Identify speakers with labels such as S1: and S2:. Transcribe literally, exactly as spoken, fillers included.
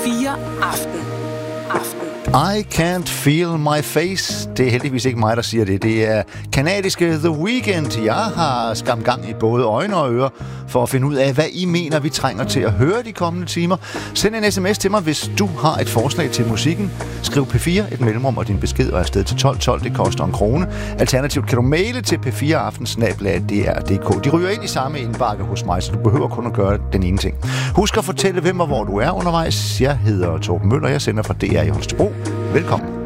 S1: fire aften. Aften.
S2: I can't feel my face. Det er heldigvis ikke mig, der siger det. Det er kanadiske The Weeknd. Jeg har skam gang i både øjne og ører for at finde ud af, hvad I mener, vi trænger til at høre de kommende timer. Send en sms til mig, hvis du har et forslag til musikken. Skriv P fire, et mellemrum og din besked og afsted til tolv tolv. Det koster en krone. Alternativt kan du maile til p fire aften snabel-a d r punktum d k. De ryger ind i samme indbakke hos mig, så du behøver kun at gøre den ene ting. Husk at fortælle, hvem og hvor du er undervejs. Jeg hedder Torben Møller, jeg sender fra D R i Holstebro. Velkommen.